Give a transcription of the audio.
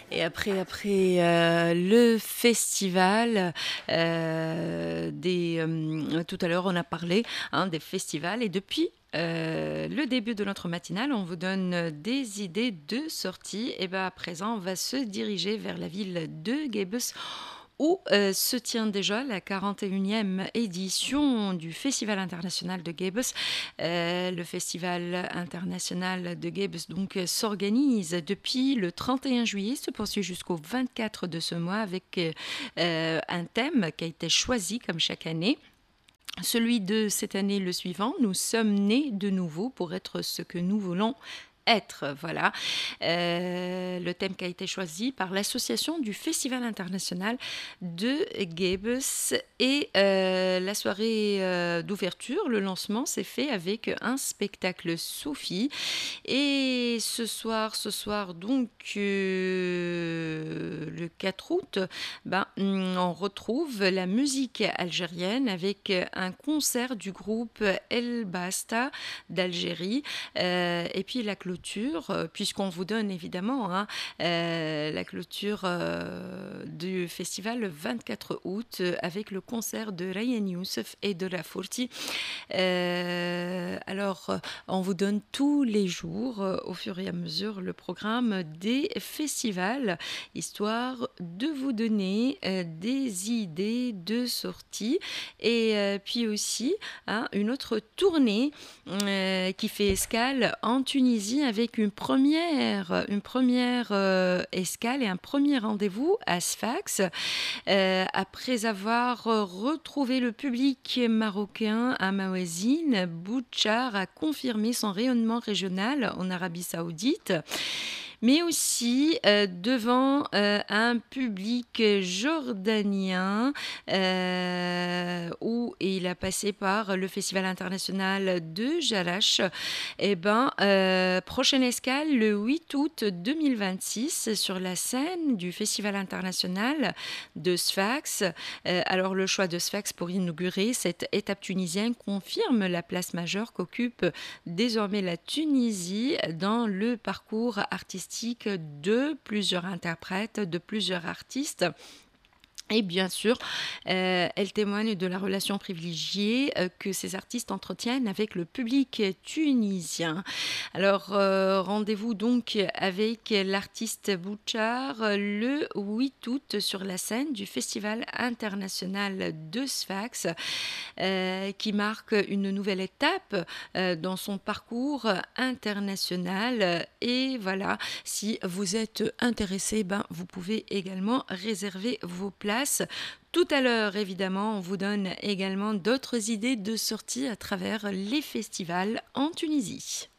Et après le festival, tout à l'heure on a parlé des festivals et depuis le début de notre matinale, on vous donne des idées de sortie. Et bien à présent, on va se diriger vers la ville de Gebus où se tient déjà la 41e édition du Festival international de Gebus. Le Festival international de Gebus donc s'organise depuis le 31 juillet, se poursuit jusqu'au 24 de ce mois avec un thème qui a été choisi comme chaque année. Celui de cette année, le suivant, nous sommes nés de nouveau pour être ce que nous voulons être. Voilà le thème qui a été choisi par l'association du Festival international de Gebus. Et la soirée d'ouverture, le lancement s'est fait avec un spectacle soufi. Et ce soir donc le 4 août, on retrouve la musique algérienne avec un concert du groupe El Basta d'Algérie. Et puis la clôture, puisqu'on vous donne évidemment la clôture du festival le 24 août avec le concert de Ryan Youssef et de la Fourti. Alors, on vous donne tous les jours, au fur et à mesure, le programme des festivals, histoire de vous donner des idées de sortie. Et puis aussi, une autre tournée qui fait escale en Tunisie avec une première escale et un premier rendez-vous à Sfax. Après avoir retrouvé le public marocain à Mawazine, Bouchar a confirmé son rayonnement régional en Arabie Saoudite, mais aussi devant un public jordanien où il a passé par le Festival international de Jarash. Prochaine escale le 8 août 2026 sur la scène du Festival international de Sfax. Alors le choix de Sfax pour inaugurer cette étape tunisienne confirme la place majeure qu'occupe désormais la Tunisie dans le parcours artistique de plusieurs interprètes, de plusieurs artistes. Et bien sûr, elle témoigne de la relation privilégiée que ces artistes entretiennent avec le public tunisien. Alors, rendez-vous donc avec l'artiste Bouchar le 8 août sur la scène du Festival international de Sfax, qui marque une nouvelle étape dans son parcours international. Et voilà, si vous êtes intéressé, vous pouvez également réserver vos places. Tout à l'heure, évidemment, on vous donne également d'autres idées de sortie à travers les festivals en Tunisie.